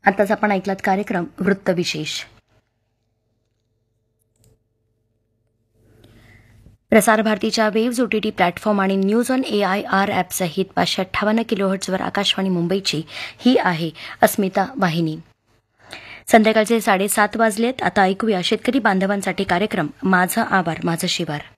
आताच आपण ऐकलात कार्यक्रम वृत्तविशेष. प्रसार भारतीच्या वेव्ज OTT प्लॅटफॉर्म आणि न्यूज ऑन AIR ॲप सहित 558 किलोहर्ट्झवर आकाशवाणी मुंबईची ही आहे अस्मिता वाहिनी. संध्याकाळचे 7:30 वाजलेत. आता ऐकूया शेतकरी बांधवांसाठी कार्यक्रम माझा आवार माझं शिवार.